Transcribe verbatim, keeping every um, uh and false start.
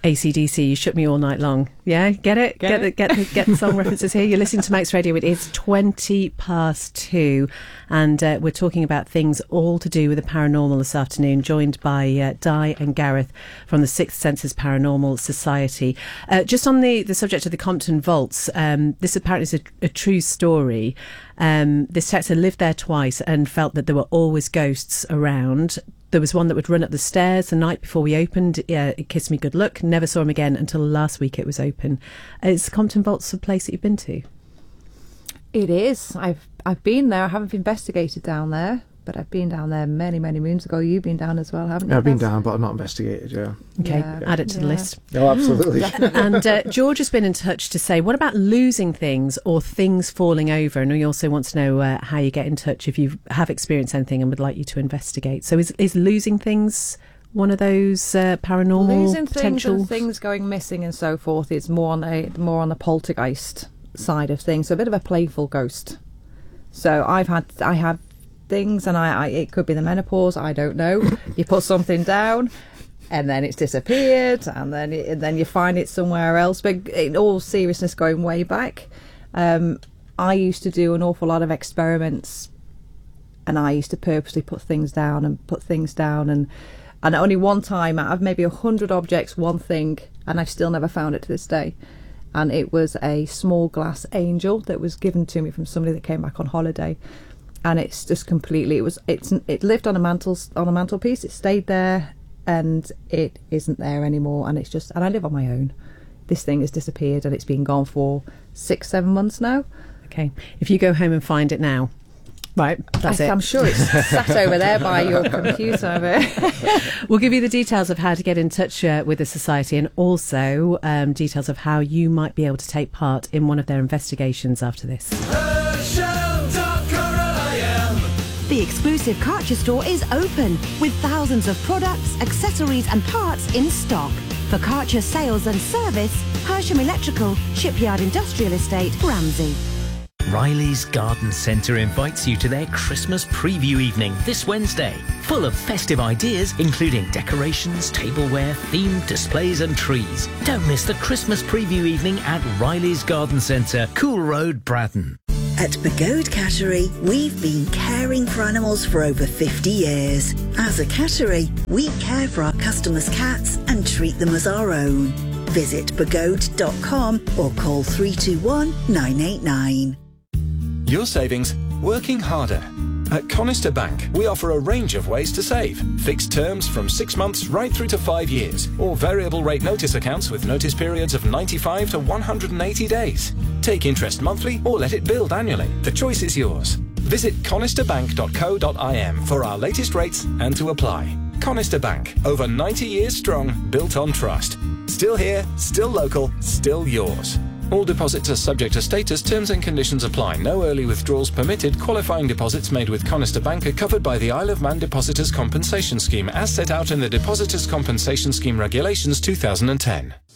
A C D C, You Shook Me All Night Long. Yeah, get it? Get, get, it? The, get, the, get the song references here. You're listening to Manx Radio. It is twenty past two, and uh, we're talking about things all to do with the paranormal this afternoon, joined by uh, Di and Gareth from the Sixth Senses Paranormal Society. Uh, just on the, the subject of the Compton Vaults, um, this apparently is a, a true story. Um, this texter lived there twice and felt that there were always ghosts around. There was one that would run up the stairs the night before we opened. Uh, it kissed me good luck. Never saw him again until last week it was open. Is Compton Vaults a place that you've been to? It is. I've I've been there. I haven't investigated down there, but I've been down there many, many moons ago. You've been down as well, haven't you? I've been down, but I've not investigated, yeah. Okay, yeah. add it to yeah. the list. No, absolutely. Mm, and uh, George has been in touch to say, what about losing things or things falling over? And he also wants to know uh, how you get in touch if you have experienced anything and would like you to investigate. So is, is losing things one of those uh, paranormal losing potential things and things going missing and so forth is more on a more on the poltergeist side of things, so a bit of a playful ghost. So I've had I have things, and I, I it could be the menopause, I don't know. You put something down and then it's disappeared, and then it, and then you find it somewhere else. But in all seriousness, going way back, um, I used to do an awful lot of experiments, and I used to purposely put things down and put things down and and only one time out of maybe a hundred objects, one thing, and I've still never found it to this day. And it was a small glass angel that was given to me from somebody that came back on holiday. And it's just completely, it was, it's, it lived on a mantle, on a mantelpiece. It stayed there, and it isn't there anymore. And it's just, and I live on my own. This thing has disappeared, and it's been gone for six, seven months now. Okay. If you go home and find it now, right, that's I, it. I'm sure it's sat over there by your computer. But we'll give you the details of how to get in touch uh, with the Society, and also um, details of how you might be able to take part in one of their investigations after this. The exclusive Karcher store is open with thousands of products, accessories and parts in stock. For Karcher sales and service, Hersham Electrical, Shipyard Industrial Estate, Ramsey. Riley's Garden Centre invites you to their Christmas preview evening this Wednesday, full of festive ideas including decorations, tableware, themed displays and trees. Don't miss the Christmas preview evening at Riley's Garden Centre, Cool Road, Braddon. At Begode Cattery, we've been caring for animals for over fifty years. As a cattery, we care for our customers' cats and treat them as our own. Visit begode dot com or call three two one, nine eight nine. Your savings, working harder. At Conister Bank, we offer a range of ways to save. Fixed terms from six months right through to five years, or variable rate notice accounts with notice periods of ninety-five to one hundred eighty days. Take interest monthly or let it build annually. The choice is yours. Visit conister bank dot co dot I M for our latest rates and to apply. Conister Bank, over ninety years strong, built on trust. Still here, still local, still yours. All deposits are subject to status, terms and conditions apply. No early withdrawals permitted. Qualifying deposits made with Conister Bank are covered by the Isle of Man Depositors Compensation Scheme as set out in the Depositors Compensation Scheme Regulations two thousand ten.